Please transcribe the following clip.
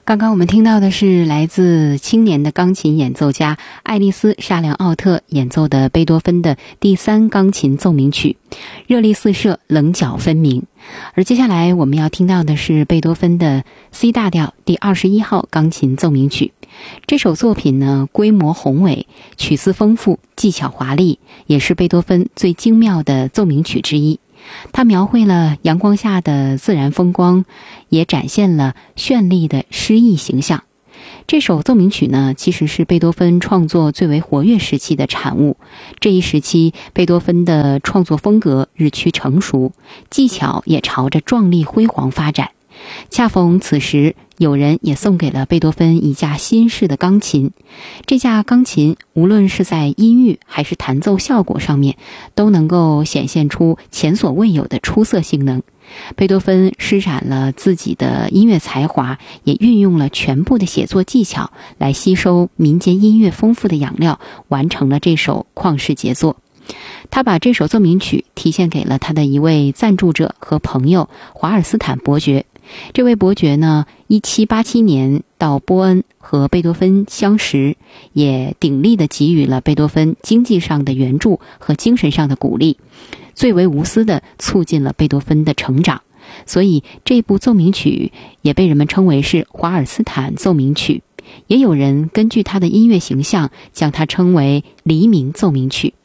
刚刚我们听到的是来自青年的钢琴演奏家爱丽丝·沙良奥特演奏的贝多芬的第3钢琴奏鸣曲，热力四射，棱角分明。而接下来我们要听到的是贝多芬的 C 大调第21号钢琴奏鸣曲。这首作品呢，规模宏伟，曲思丰富，技巧华丽，也是贝多芬最精妙的奏鸣曲之一。它描绘了阳光下的自然风光，也展现了绚丽的诗意形象。这首奏鸣曲呢，其实是贝多芬创作最为活跃时期的产物。这一时期，贝多芬的创作风格日趋成熟，技巧也朝着壮丽辉煌发展。恰逢此时，有人也送给了贝多芬一架新式的钢琴。这架钢琴无论是在音域还是弹奏效果上面，都能够显现出前所未有的出色性能。贝多芬施展了自己的音乐才华，也运用了全部的写作技巧来吸收民间音乐丰富的养料，完成了这首旷世杰作。他把这首奏鸣曲提献给了他的一位赞助者和朋友华尔斯坦伯爵。这位伯爵呢，1787年到波恩和贝多芬相识，也鼎力地给予了贝多芬经济上的援助和精神上的鼓励，最为无私地促进了贝多芬的成长。所以这部奏鸣曲也被人们称为是华尔斯坦奏鸣曲，也有人根据他的音乐形象将它称为黎明奏鸣曲。